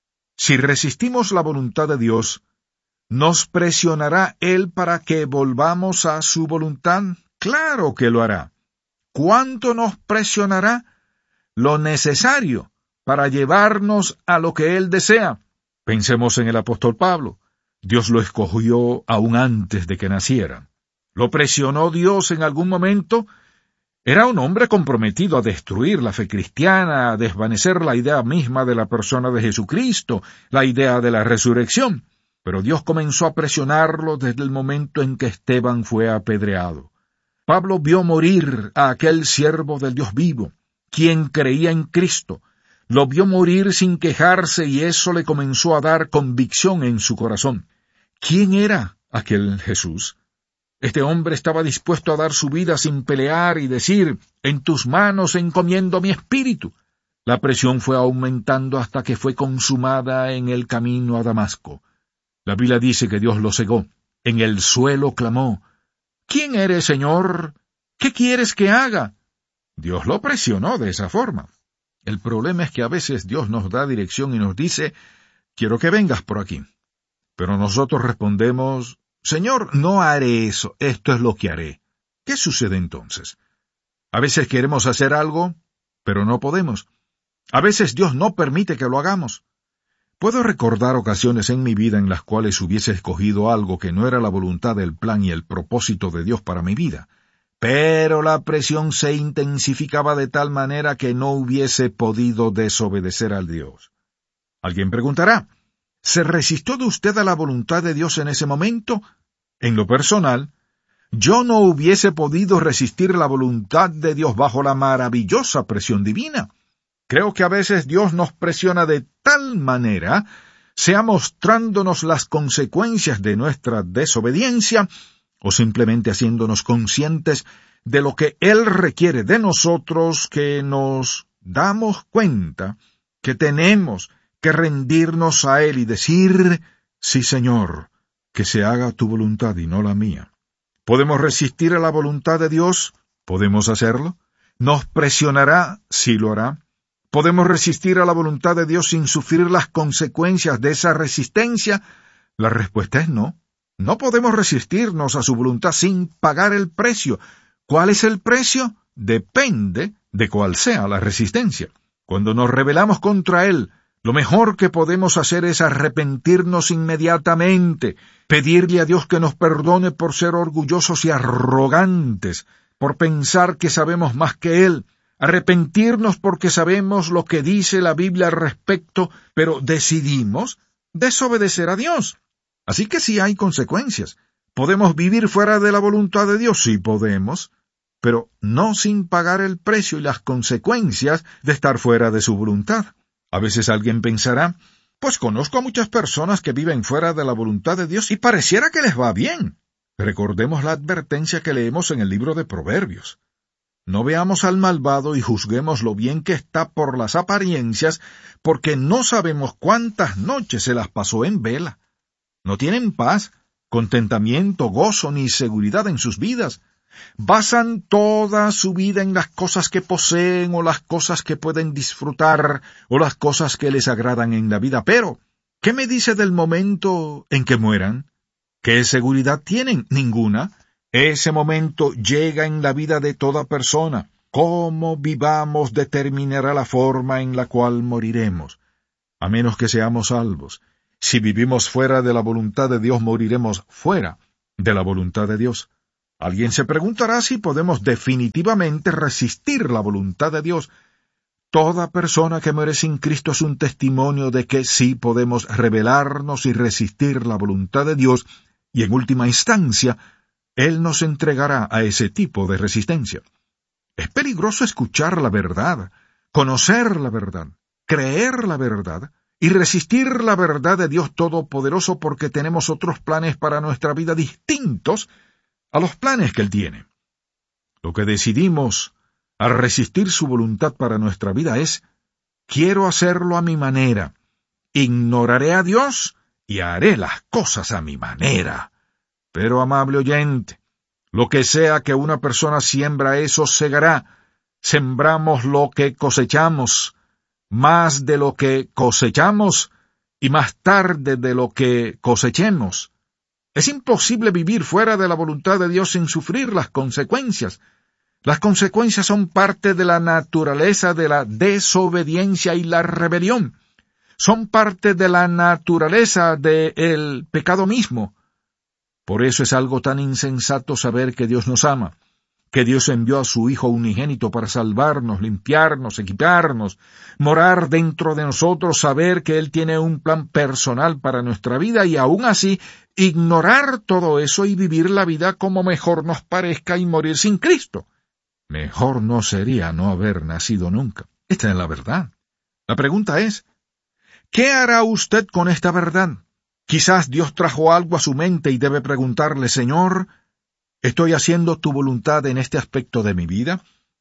si resistimos la voluntad de Dios, ¿nos presionará Él para que volvamos a su voluntad? Claro que lo hará. ¿Cuánto nos presionará? Lo necesario para llevarnos a lo que Él desea. Pensemos en el apóstol Pablo. Dios lo escogió aún antes de que naciera. ¿Lo presionó Dios en algún momento? Era un hombre comprometido a destruir la fe cristiana, a desvanecer la idea misma de la persona de Jesucristo, la idea de la resurrección. Pero Dios comenzó a presionarlo desde el momento en que Esteban fue apedreado. Pablo vio morir a aquel siervo del Dios vivo, quien creía en Cristo. Lo vio morir sin quejarse y eso le comenzó a dar convicción en su corazón. ¿Quién era aquel Jesús? Este hombre estaba dispuesto a dar su vida sin pelear y decir, «En tus manos encomiendo mi espíritu». La presión fue aumentando hasta que fue consumada en el camino a Damasco. La Biblia dice que Dios lo cegó. En el suelo clamó, «¿Quién eres, Señor? ¿Qué quieres que haga?» Dios lo presionó de esa forma. El problema es que a veces Dios nos da dirección y nos dice, «Quiero que vengas por aquí». Pero nosotros respondemos, «Señor, no haré eso, esto es lo que haré». ¿Qué sucede entonces? A veces queremos hacer algo, pero no podemos. A veces Dios no permite que lo hagamos. Puedo recordar ocasiones en mi vida en las cuales hubiese escogido algo que no era la voluntad del plan y el propósito de Dios para mi vida, pero la presión se intensificaba de tal manera que no hubiese podido desobedecer al Dios. Alguien preguntará, ¿se resistió de usted a la voluntad de Dios en ese momento? En lo personal, yo no hubiese podido resistir la voluntad de Dios bajo la maravillosa presión divina. Creo que a veces Dios nos presiona de tal manera, sea mostrándonos las consecuencias de nuestra desobediencia, o simplemente haciéndonos conscientes de lo que Él requiere de nosotros, que nos damos cuenta que tenemos que rendirnos a Él y decir, «Sí, Señor, que se haga tu voluntad y no la mía». ¿Podemos resistir a la voluntad de Dios? ¿Podemos hacerlo? ¿Nos presionará? Sí lo hará. ¿Podemos resistir a la voluntad de Dios sin sufrir las consecuencias de esa resistencia? La respuesta es no. No podemos resistirnos a su voluntad sin pagar el precio. ¿Cuál es el precio? Depende de cuál sea la resistencia. Cuando nos rebelamos contra Él, lo mejor que podemos hacer es arrepentirnos inmediatamente, pedirle a Dios que nos perdone por ser orgullosos y arrogantes, por pensar que sabemos más que Él, arrepentirnos porque sabemos lo que dice la Biblia al respecto, pero decidimos desobedecer a Dios. Así que sí hay consecuencias. ¿Podemos vivir fuera de la voluntad de Dios? Sí podemos, pero no sin pagar el precio y las consecuencias de estar fuera de su voluntad. A veces alguien pensará, pues conozco a muchas personas que viven fuera de la voluntad de Dios y pareciera que les va bien. Recordemos la advertencia que leemos en el libro de Proverbios. No veamos al malvado y juzguemos lo bien que está por las apariencias, porque no sabemos cuántas noches se las pasó en vela. No tienen paz, contentamiento, gozo ni seguridad en sus vidas. Basan toda su vida en las cosas que poseen o las cosas que pueden disfrutar o las cosas que les agradan en la vida. Pero, ¿qué me dice del momento en que mueran? ¿Qué seguridad tienen? Ninguna. Ese momento llega en la vida de toda persona. cómo vivamos determinará la forma en la cual moriremos, a menos que seamos salvos. Si vivimos fuera de la voluntad de Dios, moriremos fuera de la voluntad de Dios. Alguien se preguntará si podemos definitivamente resistir la voluntad de Dios. Toda persona que muere sin Cristo es un testimonio de que sí podemos rebelarnos y resistir la voluntad de Dios, y en última instancia, Él nos entregará a ese tipo de resistencia. Es peligroso escuchar la verdad, conocer la verdad, creer la verdad y resistir la verdad de Dios Todopoderoso porque tenemos otros planes para nuestra vida distintos a los planes que Él tiene. Lo que decidimos al resistir su voluntad para nuestra vida es: quiero hacerlo a mi manera, ignoraré a Dios y haré las cosas a mi manera. Pero, amable oyente, lo que sea que una persona siembra, eso segará. Sembramos lo que cosechamos, más de lo que cosechamos y más tarde de lo que cosechemos. Es imposible vivir fuera de la voluntad de Dios sin sufrir las consecuencias. Las consecuencias son parte de la naturaleza de la desobediencia y la rebelión. Son parte de la naturaleza del pecado mismo. Por eso es algo tan insensato saber que Dios nos ama, que Dios envió a su Hijo unigénito para salvarnos, limpiarnos, equiparnos, morar dentro de nosotros, saber que Él tiene un plan personal para nuestra vida y aún así ignorar todo eso y vivir la vida como mejor nos parezca y morir sin Cristo. Mejor no sería no haber nacido nunca. Esta es la verdad. La pregunta es, ¿qué hará usted con esta verdad? Quizás Dios trajo algo a su mente y debe preguntarle: Señor, ¿estoy haciendo tu voluntad en este aspecto de mi vida?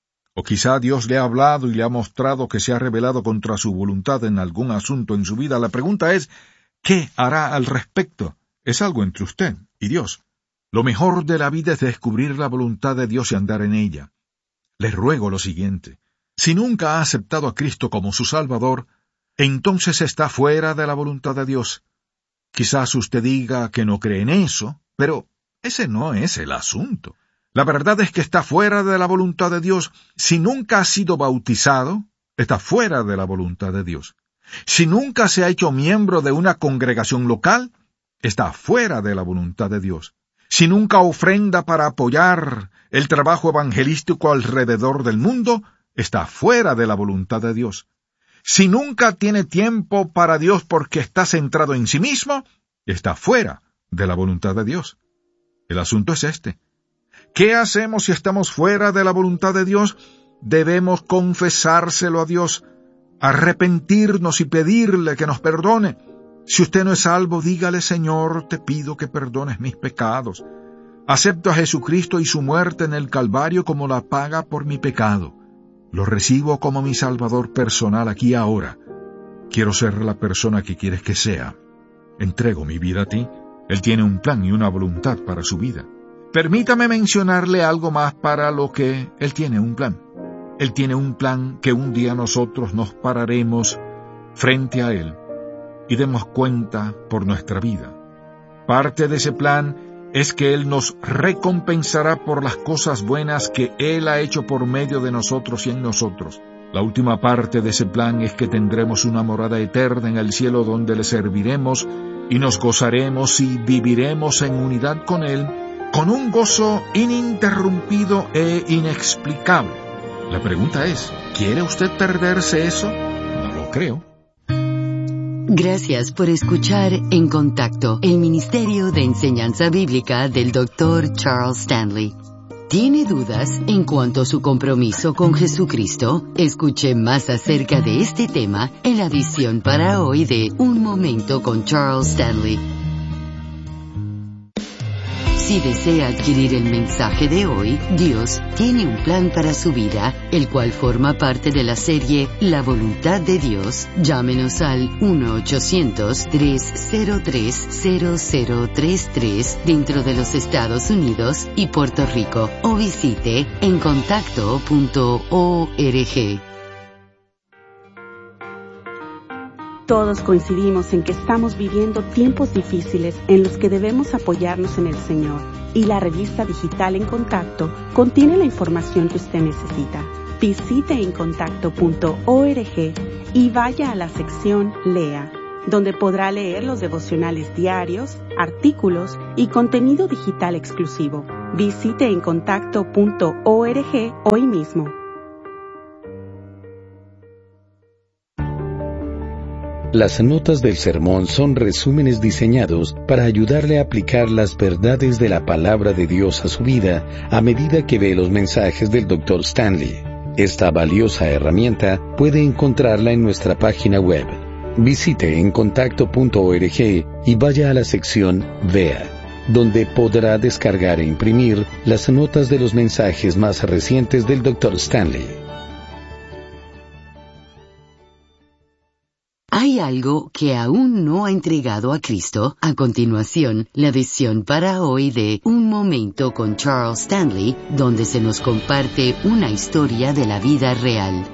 O quizá Dios le ha hablado y le ha mostrado que se ha rebelado contra su voluntad en algún asunto en su vida. La pregunta es, ¿qué hará al respecto? Es algo entre usted y Dios. Lo mejor de la vida es descubrir la voluntad de Dios y andar en ella. Le ruego lo siguiente: si nunca ha aceptado a Cristo como su Salvador, entonces está fuera de la voluntad de Dios. Quizás usted diga que no cree en eso, pero ese no es el asunto. La verdad es que está fuera de la voluntad de Dios. Si nunca ha sido bautizado, está fuera de la voluntad de Dios. Si nunca se ha hecho miembro de una congregación local, está fuera de la voluntad de Dios. Si nunca ofrenda para apoyar el trabajo evangelístico alrededor del mundo, está fuera de la voluntad de Dios. Si nunca tiene tiempo para Dios porque está centrado en sí mismo, está fuera de la voluntad de Dios. El asunto es este: ¿qué hacemos si estamos fuera de la voluntad de Dios? Debemos confesárselo a Dios, arrepentirnos y pedirle que nos perdone. Si usted no es salvo, dígale: Señor, te pido que perdones mis pecados. Acepto a Jesucristo y su muerte en el Calvario como la paga por mi pecado. Lo recibo como mi Salvador personal aquí y ahora. Quiero ser la persona que quieres que sea. Entrego mi vida a ti. Él tiene un plan y una voluntad para su vida. Permítame mencionarle algo más para lo que Él tiene un plan. Él tiene un plan que un día nosotros nos pararemos frente a Él y demos cuenta por nuestra vida. Parte de ese plan es que Él nos recompensará por las cosas buenas que Él ha hecho por medio de nosotros y en nosotros. La última parte de ese plan es que tendremos una morada eterna en el cielo donde le serviremos y nos gozaremos y viviremos en unidad con Él, con un gozo ininterrumpido e inexplicable. La pregunta es, ¿quiere usted perderse eso? No lo creo. Gracias por escuchar En Contacto, el Ministerio de Enseñanza Bíblica del Dr. Charles Stanley. ¿Tiene dudas en cuanto a su compromiso con Jesucristo? Escuche más acerca de este tema en la edición para hoy de Un Momento con Charles Stanley. Si desea adquirir el mensaje de hoy, Dios tiene un plan para su vida, el cual forma parte de la serie La Voluntad de Dios. Llámenos al 1-800-303-0033 dentro de los Estados Unidos y Puerto Rico, o visite encontacto.org. Todos coincidimos en que estamos viviendo tiempos difíciles en los que debemos apoyarnos en el Señor, y la revista digital En Contacto contiene la información que usted necesita. visite encontacto.org y vaya a la sección Lea, donde podrá leer los devocionales diarios, artículos y contenido digital exclusivo. Visite encontacto.org hoy mismo. Las notas del sermón son resúmenes diseñados para ayudarle a aplicar las verdades de la palabra de Dios a su vida a medida que ve los mensajes del Dr. Stanley. Esta valiosa herramienta puede encontrarla en nuestra página web. Visite encontacto.org y vaya a la sección Vea, donde podrá descargar e imprimir las notas de los mensajes más recientes del Dr. Stanley. ¿Hay algo que aún no ha entregado a Cristo? A continuación, la edición para hoy de Un Momento con Charles Stanley, donde se nos comparte una historia de la vida real.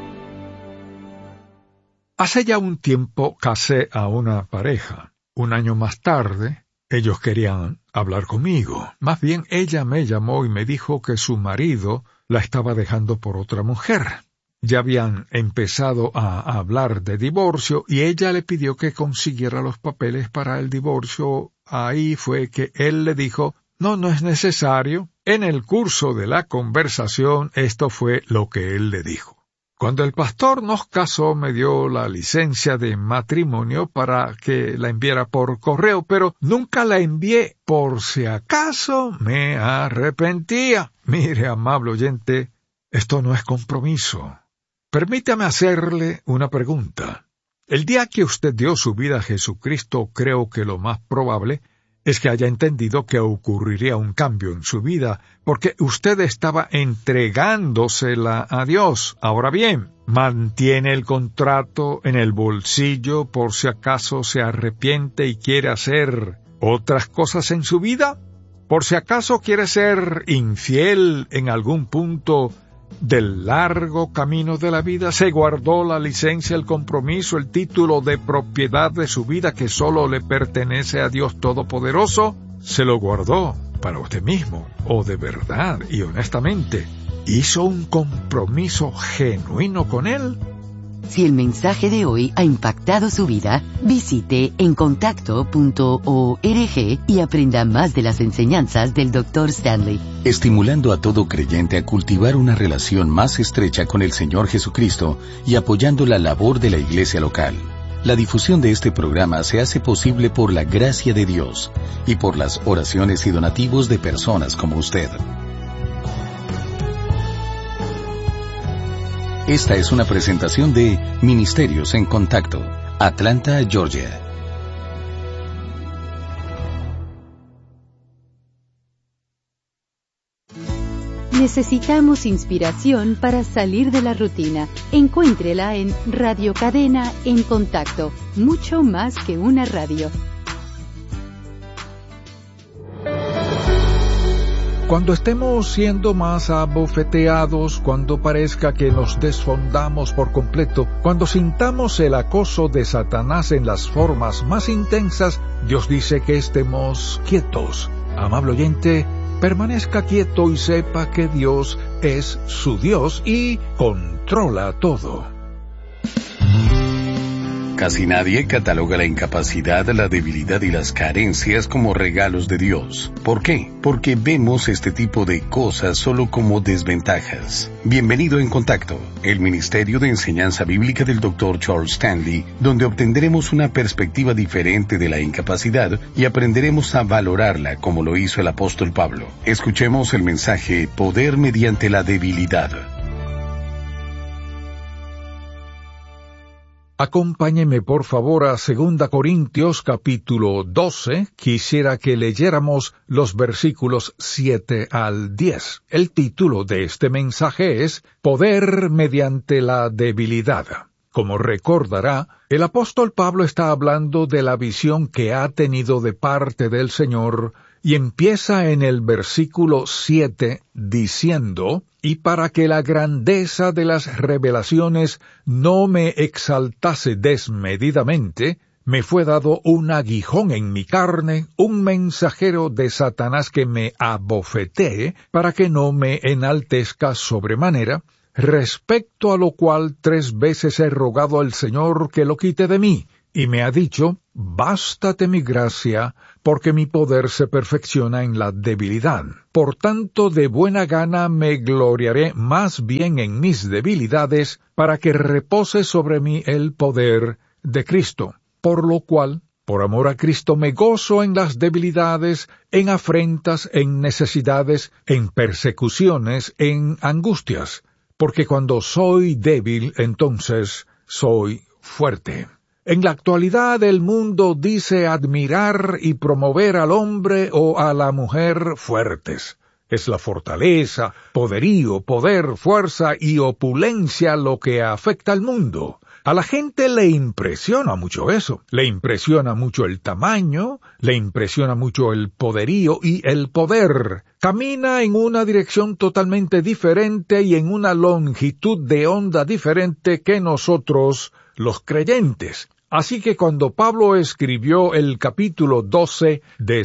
Hace ya un tiempo casé a una pareja. Un año más tarde, ellos querían hablar conmigo. Más bien, ella me llamó y me dijo que su marido la estaba dejando por otra mujer. Ya habían empezado a hablar de divorcio y ella le pidió que consiguiera los papeles para el divorcio. Ahí fue que él le dijo, no es necesario. En el curso de la conversación, esto fue lo que él le dijo. Cuando el pastor nos casó, me dio la licencia de matrimonio para que la enviara por correo, pero nunca la envié por si acaso me arrepentía. Mire, amable oyente, esto no es compromiso. Permítame hacerle una pregunta. El día que usted dio su vida a Jesucristo, creo que lo más probable es que haya entendido que ocurriría un cambio en su vida, porque usted estaba entregándosela a Dios. Ahora bien, ¿mantiene el contrato en el bolsillo por si acaso se arrepiente y quiere hacer otras cosas en su vida? ¿Por si acaso quiere ser infiel en algún punto del largo camino de la vida? ¿Se guardó la licencia, el compromiso, el título de propiedad de su vida que solo le pertenece a Dios Todopoderoso? ¿Se lo guardó para usted mismo? ¿O de verdad y honestamente hizo un compromiso genuino con Él? Si el mensaje de hoy ha impactado su vida, visite encontacto.org y aprenda más de las enseñanzas del Dr. Stanley. Estimulando a todo creyente a cultivar una relación más estrecha con el Señor Jesucristo y apoyando la labor de la iglesia local. La difusión de este programa se hace posible por la gracia de Dios y por las oraciones y donativos de personas como usted. Esta es una presentación de Ministerios en Contacto, Atlanta, Georgia. Necesitamos inspiración para salir de la rutina. Encuéntrela en Radio Cadena en Contacto, mucho más que una radio. Cuando estemos siendo más abofeteados, cuando parezca que nos desfondamos por completo, cuando sintamos el acoso de Satanás en las formas más intensas, Dios dice que estemos quietos. Amable oyente, permanezca quieto y sepa que Dios es su Dios y controla todo. Casi nadie cataloga la incapacidad, la debilidad y las carencias como regalos de Dios. ¿Por qué? Porque vemos este tipo de cosas solo como desventajas. Bienvenido en Contacto, el Ministerio de Enseñanza Bíblica del Dr. Charles Stanley, donde obtendremos una perspectiva diferente de la incapacidad y aprenderemos a valorarla como lo hizo el apóstol Pablo. Escuchemos el mensaje Poder mediante la debilidad. Acompáñeme por favor a 2 Corintios capítulo 12. Quisiera que leyéramos los versículos 7 al 10. El título de este mensaje es Poder mediante la debilidad. Como recordará, el apóstol Pablo está hablando de la visión que ha tenido de parte del Señor y empieza en el versículo 7 diciendo: y para que la grandeza de las revelaciones no me exaltase desmedidamente, me fue dado un aguijón en mi carne, un mensajero de Satanás que me abofetee, para que no me enaltezca sobremanera. respecto a lo cual 3 veces he rogado al Señor que lo quite de mí, y me ha dicho, bástate mi gracia, porque mi poder se perfecciona en la debilidad. Por tanto, de buena gana me gloriaré más bien en mis debilidades, para que repose sobre mí el poder de Cristo. Por lo cual, por amor a Cristo, me gozo en las debilidades, en afrentas, en necesidades, en persecuciones, en angustias, porque cuando soy débil, entonces soy fuerte. En la actualidad el mundo dice admirar y promover al hombre o a la mujer fuertes. Es la fortaleza, poderío, poder, fuerza y opulencia lo que afecta al mundo. A la gente le impresiona mucho eso. Le impresiona mucho el tamaño, le impresiona mucho el poderío y el poder. Camina en una dirección totalmente diferente y en una longitud de onda diferente que nosotros, los creyentes. Así que cuando Pablo escribió el capítulo 12 de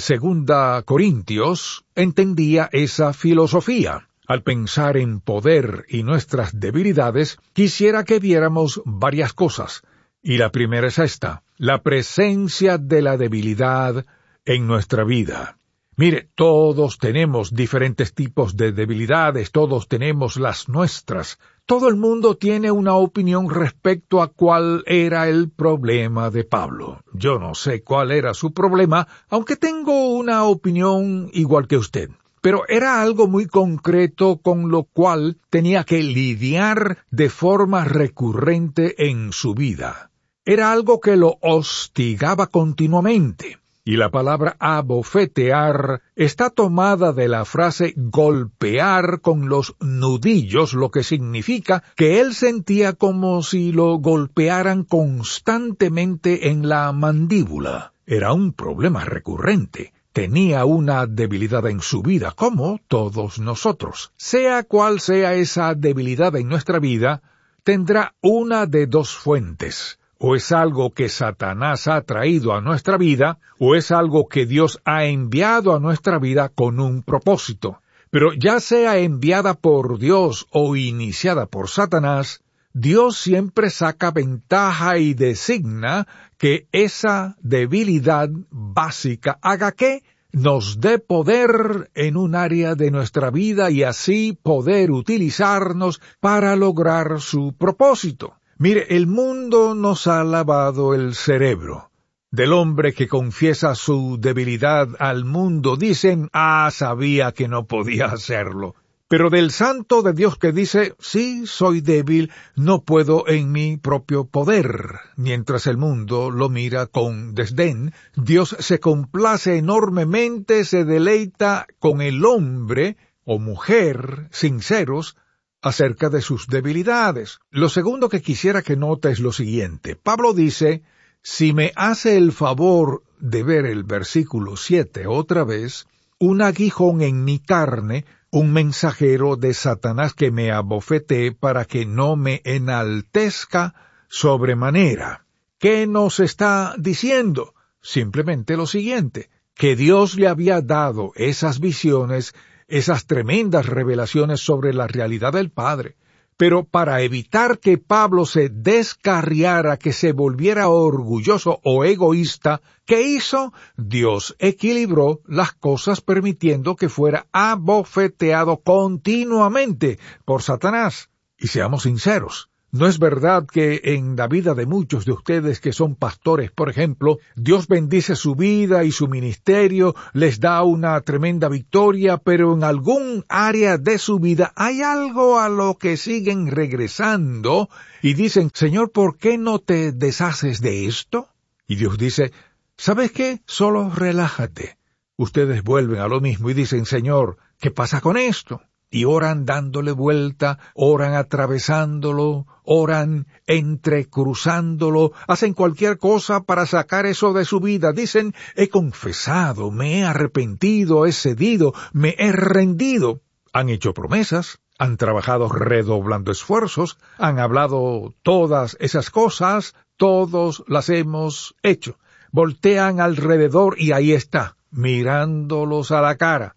2 Corintios, entendía esa filosofía. Al pensar en poder y nuestras debilidades, quisiera que viéramos varias cosas. Y la primera es esta, la presencia de la debilidad en nuestra vida. Mire, todos tenemos diferentes tipos de debilidades, todos tenemos las nuestras. Todo el mundo tiene una opinión respecto a cuál era el problema de Pablo. Yo no sé cuál era su problema, aunque tengo una opinión igual que usted. Pero era algo muy concreto con lo cual tenía que lidiar de forma recurrente en su vida. Era algo que lo hostigaba continuamente. Y la palabra abofetear está tomada de la frase golpear con los nudillos, lo que significa que él sentía como si lo golpearan constantemente en la mandíbula. Era un problema recurrente. Tenía una debilidad en su vida, como todos nosotros. Sea cual sea esa debilidad en nuestra vida, tendrá una de 2 fuentes. O es algo que Satanás ha traído a nuestra vida, o es algo que Dios ha enviado a nuestra vida con un propósito. Pero ya sea enviada por Dios o iniciada por Satanás, Dios siempre saca ventaja y designa que esa debilidad básica haga que nos dé poder en un área de nuestra vida y así poder utilizarnos para lograr su propósito. Mire, el mundo nos ha lavado el cerebro. Del hombre que confiesa su debilidad al mundo dicen, sabía que no podía hacerlo. Pero del santo de Dios que dice, sí, soy débil, no puedo en mi propio poder. Mientras el mundo lo mira con desdén, Dios se complace enormemente, se deleita con el hombre o mujer sinceros acerca de sus debilidades. Lo segundo que quisiera que note es lo siguiente. Pablo dice, si me hace el favor de ver el versículo 7 otra vez, un aguijón en mi carne, un mensajero de Satanás que me abofetee para que no me enaltezca sobremanera. ¿Qué nos está diciendo? Simplemente lo siguiente, que Dios le había dado esas visiones, esas tremendas revelaciones sobre la realidad del Padre. Pero para evitar que Pablo se descarriara, que se volviera orgulloso o egoísta, ¿qué hizo? Dios equilibró las cosas permitiendo que fuera abofeteado continuamente por Satanás. Y seamos sinceros, ¿no es verdad que en la vida de muchos de ustedes que son pastores, por ejemplo, Dios bendice su vida y su ministerio, les da una tremenda victoria, pero en algún área de su vida hay algo a lo que siguen regresando y dicen, Señor, ¿por qué no te deshaces de esto? Y Dios dice, ¿sabes qué? Solo relájate. Ustedes vuelven a lo mismo y dicen, Señor, ¿qué pasa con esto? Y oran dándole vuelta, oran atravesándolo, oran entrecruzándolo, hacen cualquier cosa para sacar eso de su vida. Dicen, he confesado, me he arrepentido, he cedido, me he rendido. Han hecho promesas, han trabajado redoblando esfuerzos, han hablado todas esas cosas, todos las hemos hecho. Voltean alrededor y ahí está, mirándolos a la cara.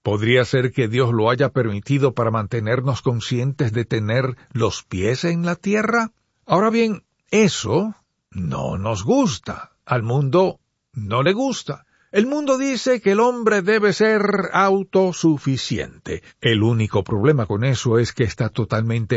¿Podría ser que Dios lo haya permitido para mantenernos conscientes de tener los pies en la tierra? Ahora bien, eso no nos gusta. Al mundo no le gusta. El mundo dice que el hombre debe ser autosuficiente. El único problema con eso es que está totalmente